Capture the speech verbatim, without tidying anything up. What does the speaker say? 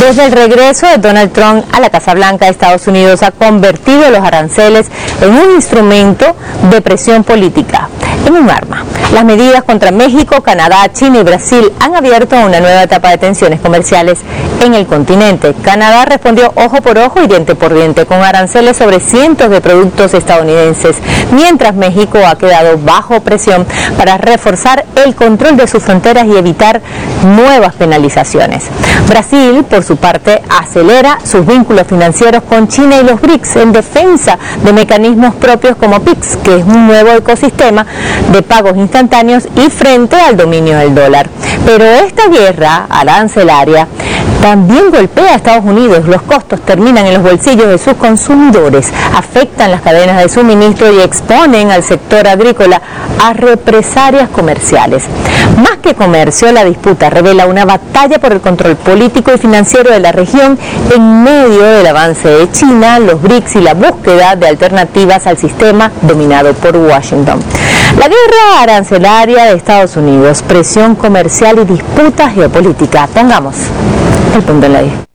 Desde el regreso de Donald Trump a la Casa Blanca, Estados Unidos ha convertido los aranceles en un instrumento de presión política, en un arma. Las medidas contra México, Canadá, China y Brasil han abierto una nueva etapa de tensiones comerciales en el continente. Canadá respondió ojo por ojo y diente por diente con aranceles sobre cientos de productos estadounidenses, mientras México ha quedado bajo presión para reforzar el control de sus fronteras y evitar nuevas penalizaciones. Brasil, por su parte, acelera sus vínculos financieros con China y los BRICS en defensa de mecanismos propios como P I X, que es un nuevo ecosistema de pagos instantáneos y frente al dominio del dólar. Pero esta guerra arancelaria también golpea a Estados Unidos. Los costos terminan en los bolsillos de sus consumidores, afectan las cadenas de suministro y exponen al sector agrícola a represalias comerciales. Más que comercio, la disputa revela una batalla por el control político y financiero de la región en medio del avance de China, los BRICS y la búsqueda de alternativas al sistema dominado por Washington. La guerra arancelaria de Estados Unidos, presión comercial y disputa geopolítica. Pongamos el punto en la i.